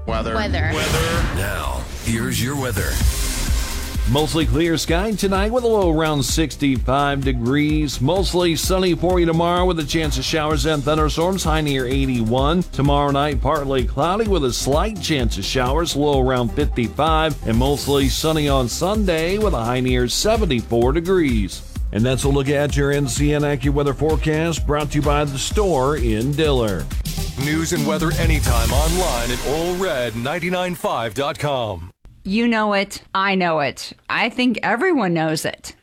Weather. Now, here's your weather. Mostly clear sky tonight with a low around 65 degrees. Mostly sunny for you tomorrow with a chance of showers and thunderstorms, high near 81. Tomorrow night, partly cloudy with a slight chance of showers, low around 55. And mostly sunny on Sunday with a high near 74 degrees. And that's a look at your NCN AccuWeather forecast, brought to you by the store in Diller. News and weather anytime online at allred995.com. You know it. I know it. I think everyone knows it.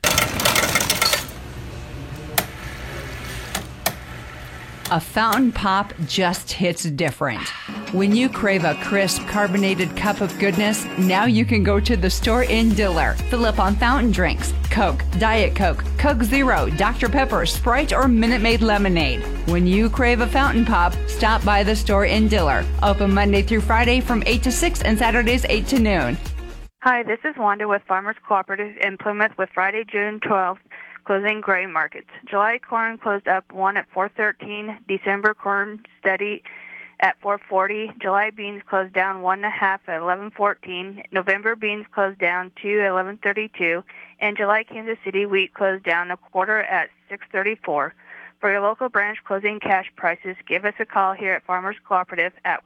A fountain pop just hits different. When you crave a crisp, carbonated cup of goodness, now you can go to the store in Diller. Fill up on fountain drinks, Coke, Diet Coke, Coke Zero, Dr. Pepper, Sprite, or Minute Maid lemonade. When you crave a fountain pop, stop by the store in Diller. Open Monday through Friday from 8 to 6 and Saturdays 8 to noon. Hi, this is Wanda with Farmers Cooperative in Plymouth with Friday, June 12th. Closing grain markets. July corn closed up 1 at 4.13. December corn steady at 4.40. July beans closed down 1.5 at 11.14. November beans closed down 2 at 11.32. And July Kansas City wheat closed down 1/4 at 6.34. For your local branch closing cash prices, give us a call here at Farmers Cooperative at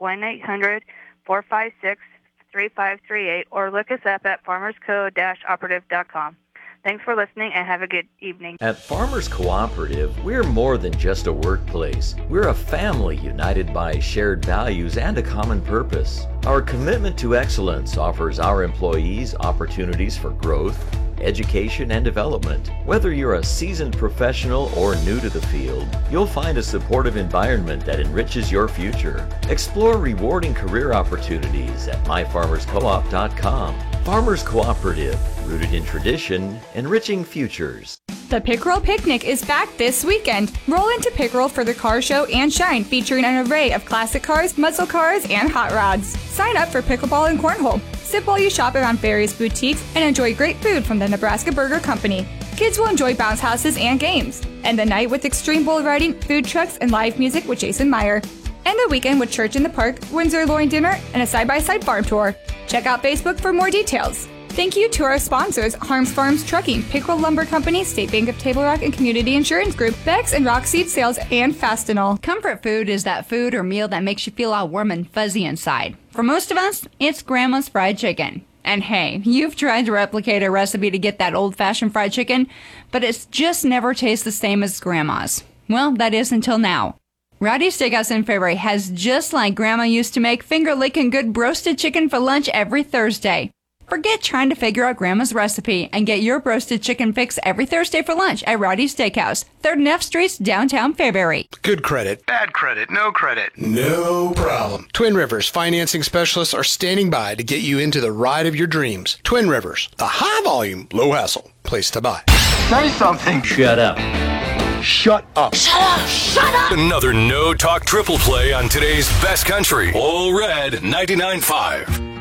1-800-456-3538 or look us up at farmersco-operative.com. Thanks for listening and have a good evening. At Farmers Cooperative, we're more than just a workplace. We're a family united by shared values and a common purpose. Our commitment to excellence offers our employees opportunities for growth, education, and development. Whether you're a seasoned professional or new to the field, you'll find a supportive environment that enriches your future. Explore rewarding career opportunities at myfarmerscoop.com. Farmers Cooperative, rooted in tradition, enriching futures. The Pickerel Picnic is back this weekend. Roll into Pickerel for the car show and shine, featuring an array of classic cars, muscle cars, and hot rods. Sign up for pickleball and cornhole. Sit while you shop around various boutiques and enjoy great food from the Nebraska Burger Company. Kids will enjoy bounce houses and games. End the night with extreme bull riding, food trucks, and live music with Jason Meyer. End the weekend with church in the park, Windsor Loin dinner, and a side-by-side farm tour. Check out Facebook for more details. Thank you to our sponsors, Harms Farms Trucking, Pickerel Lumber Company, State Bank of Table Rock and Community Insurance Group, Bex and Rock Seed Sales, and Fastenal. Comfort food is that food or meal that makes you feel all warm and fuzzy inside. For most of us, it's Grandma's fried chicken. And hey, you've tried to replicate a recipe to get that old-fashioned fried chicken, but it's just never tastes the same as Grandma's. Well, that is until now. Rowdy's Steakhouse in Fairbury has, just like Grandma used to make, finger-licking good roasted chicken for lunch every Thursday. Forget trying to figure out Grandma's recipe and get your roasted chicken fix every Thursday for lunch at Rowdy's Steakhouse, 3rd and F Streets, downtown Fairbury. Good credit, bad credit, no credit. No problem. Twin Rivers financing specialists are standing by to get you into the ride of your dreams. Twin Rivers, the high volume, low hassle place to buy. Say something. Shut up. Shut up. Shut up. Shut up. Another no-talk triple play on today's best country. All Red 99.5.